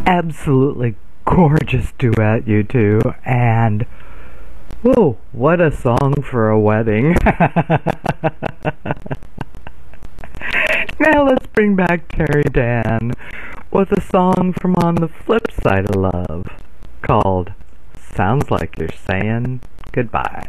Absolutely gorgeous duet, you two. And, whoa, what a song for a wedding. Now let's bring back Terry Dan with a song from On the Flip Side of Love called Sounds Like You're Saying Goodbye.